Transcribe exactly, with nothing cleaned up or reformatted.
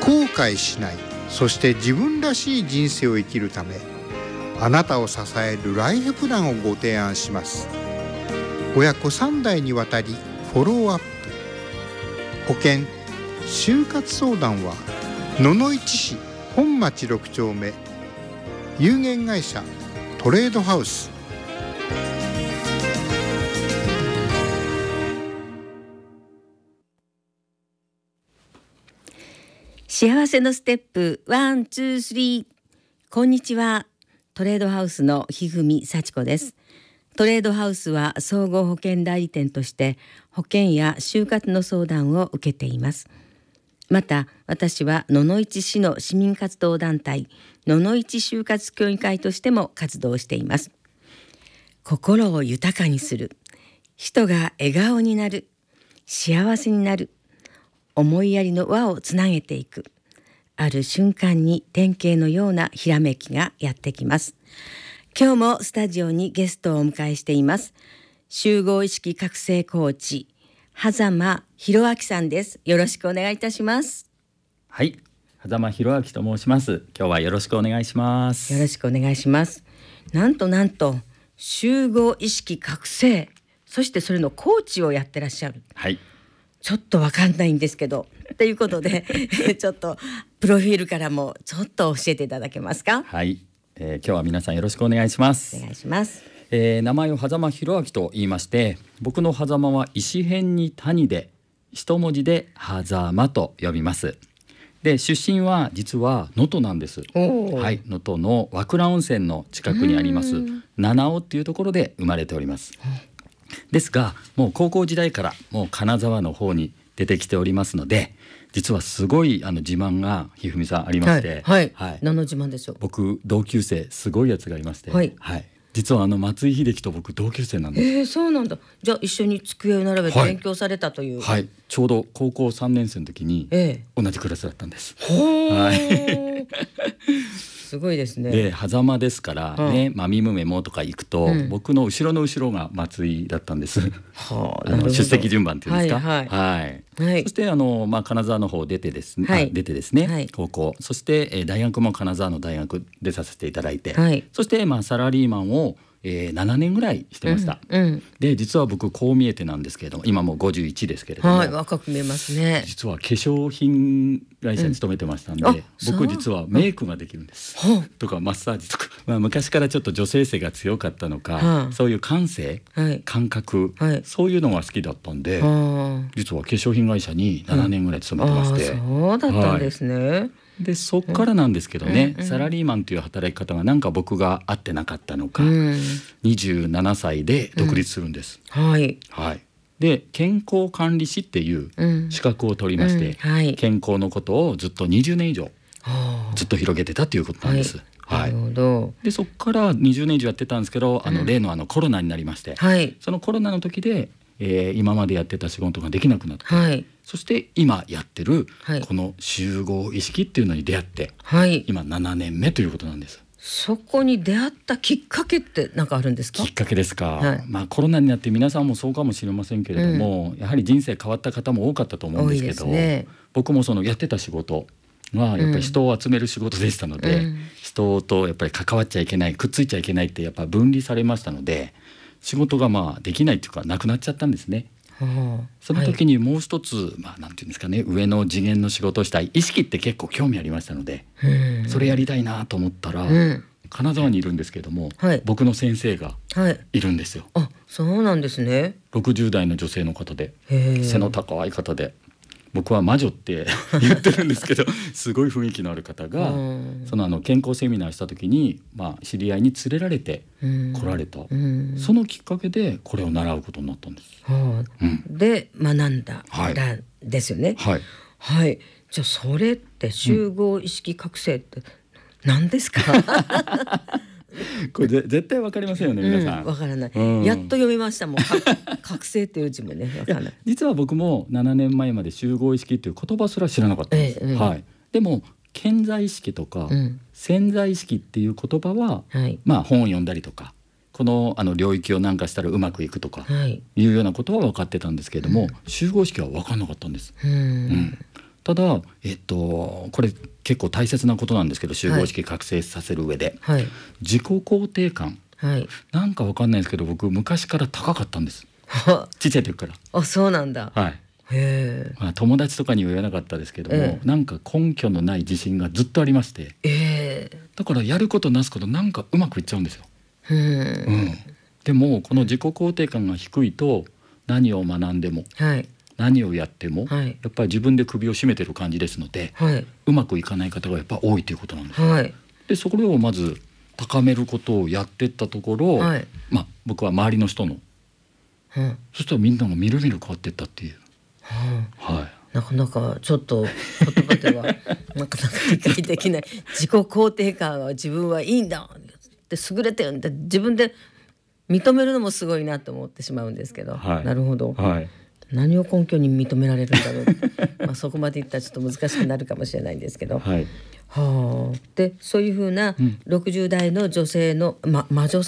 後悔しない、そして自分らしい人生を生きるため、あなたを支えるライフプランをご提案します。親子さん代にわたりフォローアップ。保険就活相談は野々市市本町ろく丁目有限会社トレードハウス。 幸せのステップワンツースリー。こんにちは。トレードハウスのひふみさちこです。トレードハウスは総合保険代理店として保険や就活の相談を受けています。また私は野々市市の市民活動団体野々市就活協議会としても活動しています。心を豊かにする、人が笑顔になる、幸せになる、思いやりの輪をつなげていく、ある瞬間に典型のようなひらめきがやってきます。今日もスタジオにゲストをお迎えしています。集合意識覚醒コーチ狭間博明さんです。よろしくお願いいたします。 はい、狭間博明と申します。今日はよろしくお願いします。 よろしくお願いします。なんとなんと集合意識覚醒、そしてそれのコーチをやってらっしゃる。 はい、 ちょっとわかんないんですけどということでちょっとプロフィールからもちょっと教えていただけますか。 はい、えー、今日は皆さんよろしくお願いします。 お願いします。 えー、名前を狭間博明と言いまして、僕の狭間は石辺に谷で一文字で狭間と呼びます。で出身は実は能登なんです。はい、能登の和倉温泉の近くにあります七尾っていうところで生まれております。ですがもう高校時代からもう金沢の方に出てきておりますので、実はすごいあの自慢がひふみさんありまして、 はいはいはい、何の自慢でしょう。 僕同級生すごいやつがいまして、 はいはい、実はあの松井秀喜と僕同級生なんです。 えー、そうなんだ。じゃあ一緒に机を並べて勉強されたという、 はいはい、ちょうど高校さんねん生の時に同じクラスだったんです。 えー、 はい、 すごいですね。 で狭間ですからね、まあ、ミムメモとか行くと、うん、僕の後ろの後ろが松井だったんです。はあ、あの出席順番っていうんですか。はいはいはいはい、そしてあの、まあ、金沢の方出てですね、はい、出てですね、はい、高校、そして、えー、大学も金沢の大学出させていただいて、はい、そして、まあ、サラリーマンをえー、ななねんぐらいしてました。うんうん、で実は僕こう見えてなんですけれども、今もうごじゅういちですけれども、 はい、若く見えますね。 実は化粧品会社に勤めてましたんで、うん、僕実はメイクができるんです、うん、とかマッサージとか、まあ、昔からちょっと女性性が強かったのか、はあ、そういう感性、はい、感覚、はい、そういうのが好きだったんで、はあ、実は化粧品会社にななねんぐらい勤めてまして、 うん、あ、そうだったんですね。はい、 でそっからなんですけどね、うんうん、サラリーマンという働き方がなんか僕が合ってなかったのか、うん、にじゅうななさいで独立するんです、うん、はいはい、で健康管理士っていう資格を取りまして、うんうん、はい、健康のことをずっとにじゅうねん以上ずっと広げてたということなんです。はい、なるほど。でそっからにじゅうねん以上やってたんですけど、あの例のあのコロナになりまして、はい、そのコロナの時で、えー、今までやってた仕事ができなくなって、はい、そして今やってるこの集合意識っていうのに出会って、はい、今ななねんめということなんです。 そこに出会ったきっかけって何かあるんですか。 きっかけですか、はい、まあ、コロナになって皆さんもそうかもしれませんけれども、うん、やはり人生変わった方も多かったと思うんですけど、ね、僕もそのやってた仕事はやっぱり人を集める仕事でしたので、うん、人とやっぱり関わっちゃいけない、くっついちゃいけないってやっぱ分離されましたので、仕事がまあできないというかなくなっちゃったんですね。はあ、その時にもう一つ、はい、まあ、なんていうんですかね、上の次元の仕事をしたい意識って結構興味ありましたので、それやりたいなと思ったら、うん、金沢にいるんですけども、はい、僕の先生がいるんですよ。 はい、あ、そうなんですね。 ろくじゅう代の女性の方で、背の高い方で、僕は魔女って言ってるんですけどすごい雰囲気のある方が、そのあの健康セミナーした時に、まあ、知り合いに連れられて来られた、そのきっかけでこれを習うことになったんです。はあ、うん、で学んだ、はい、ですよね。はい、はい、じゃあそれって集合意識覚醒って何ですか、うんこれ絶対わかりませんよね、皆さん。 わ、うん、からない、うん、やっと読みましたもん覚醒っていう字もね、わからない。 実は僕もななねんまえまで集合意識っていう言葉すら知らなかったんです、ええ、はい、でも潜在意識とか、うん、潜在意識っていう言葉は、はい、まあ本を読んだりとか、このあの領域を何かしたらうまくいくとかいうようなことは分かってたんですけれども、うん、集合意識は分かんなかったんです、うんうん、 ただ、えっと、これ結構大切なことなんですけど、集合意識覚醒させる上で、はい、自己肯定感、はい、なんかわかんないですけど僕昔から高かったんですちっちゃい時から。 あ、そうなんだ。 はい。へまあ、友達とかには言わなかったですけども、えー、なんか根拠のない自信がずっとありまして、えー、だからやることなすことなんかうまくいっちゃうんですよ。うん、うん、でもこの自己肯定感が低いと何を学んでも、はい、何をやっても、はい、やっぱり自分で首を絞めてる感じですので、はい、うまくいかない方がやっぱ多いということなんです、はい、でそれをまず高めることをやっていったところ、はい、まあ、僕は周りの人の、うん、そしたらみんながみるみる変わっていったっていう、 ははい、なかなかちょっと言葉ではなかなか理解できない自己肯定感は自分はいいんだって優れてるんだ自分で認めるのもすごいなと思ってしまうんですけど、はい、なるほど、はい、何を根拠に認められるんだろうまあそこまでいったらちょっと難しくなるかもしれないんですけど、はい、はあ、でそういうふうなろくじゅう代の女性の、ま、魔女